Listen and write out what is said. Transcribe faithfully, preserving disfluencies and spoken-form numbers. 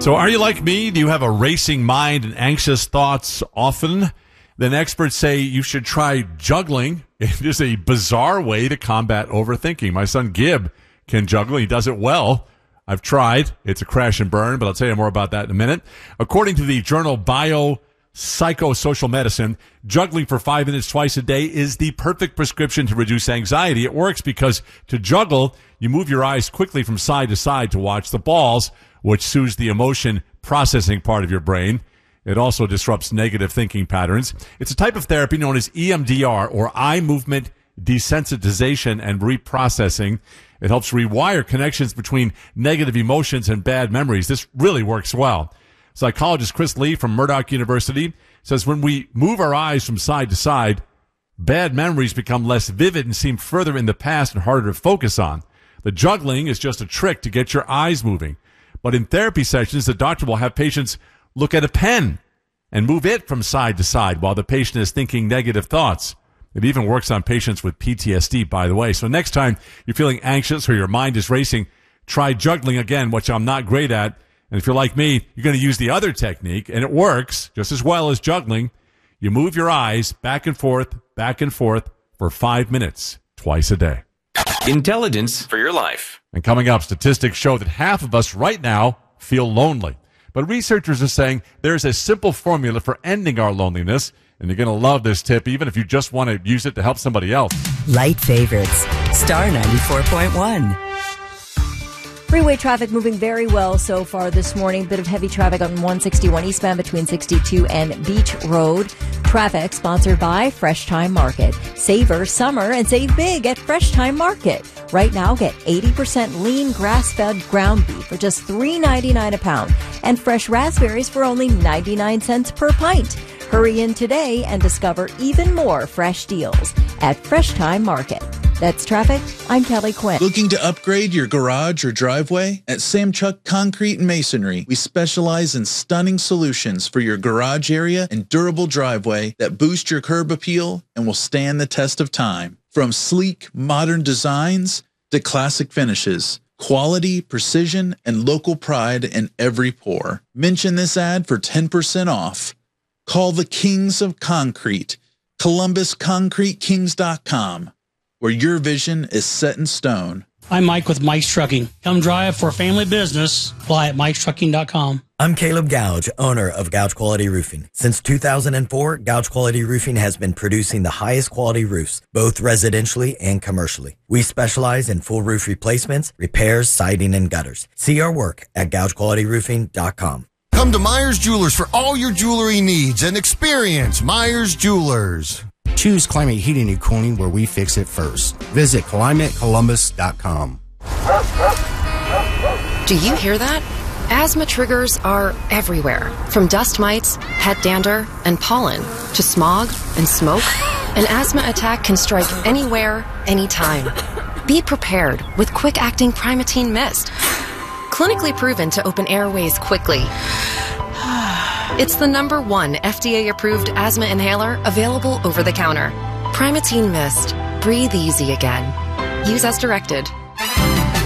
So are you like me? Do you have a racing mind and anxious thoughts often? Then experts say you should try juggling. It is a bizarre way to combat overthinking. My son Gib can juggle. He does it well. I've tried. It's a crash and burn, but I'll tell you more about that in a minute. According to the journal Biopsychosocial Medicine, juggling for five minutes twice a day is the perfect prescription to reduce anxiety. It works because to juggle, you move your eyes quickly from side to side to watch the balls, which soothes the emotion processing part of your brain. It also disrupts negative thinking patterns. It's a type of therapy known as E M D R, or eye movement desensitization and reprocessing. It helps rewire connections between negative emotions and bad memories. This really works well. Psychologist Chris Lee from Murdoch University says when we move our eyes from side to side, bad memories become less vivid and seem further in the past and harder to focus on. The juggling is just a trick to get your eyes moving. But in therapy sessions, the doctor will have patients look at a pen and move it from side to side while the patient is thinking negative thoughts. It even works on patients with P T S D, by the way. So next time you're feeling anxious or your mind is racing, try juggling again, which I'm not great at. And if you're like me, you're going to use the other technique, and it works just as well as juggling. You move your eyes back and forth, back and forth for five minutes, twice a day. Intelligence for your life. And coming up, statistics show that half of us right now feel lonely. But researchers are saying there's a simple formula for ending our loneliness. And you're going to love this tip, even if you just want to use it to help somebody else. Light favorites. Star ninety-four point one. Freeway traffic moving very well so far this morning. Bit of heavy traffic on one sixty-one eastbound between sixty-two and Beach Road. Traffic sponsored by Fresh Time Market. Savor summer and save big at Fresh Time Market. Right now, get eighty percent lean grass-fed ground beef for just three ninety-nine a pound and fresh raspberries for only ninety-nine cents per pint. Hurry in today and discover even more fresh deals at Fresh Time Market. That's traffic. I'm Kelly Quinn. Looking to upgrade your garage or driveway? At Samchuk Concrete and Masonry, we specialize in stunning solutions for your garage area and durable driveway that boost your curb appeal and will stand the test of time. From sleek, modern designs to classic finishes, quality, precision, and local pride in every pour. Mention this ad for ten percent off. Call the Kings of Concrete, Columbus Concrete Kings dot com, where your vision is set in stone. I'm Mike with Mike's Trucking. Come drive for a family business. Apply at mikes trucking dot com. I'm Caleb Gouge, owner of Gouge Quality Roofing. Since two thousand four, Gouge Quality Roofing has been producing the highest quality roofs, both residentially and commercially. We specialize in full roof replacements, repairs, siding, and gutters. See our work at gouge quality roofing dot com. Come to Myers Jewelers for all your jewelry needs and experience Myers Jewelers. Choose Climate Heating and Cooling, where we fix it first. Visit climate columbus dot com. Do you hear that? Asthma triggers are everywhere, from dust mites, head dander, and pollen, to smog and smoke. An asthma attack can strike anywhere, anytime. Be prepared with quick-acting Primatene Mist. Clinically proven to open airways quickly. It's the number one F D A-approved asthma inhaler available over the counter. Primatene Mist. Breathe easy again. Use as directed.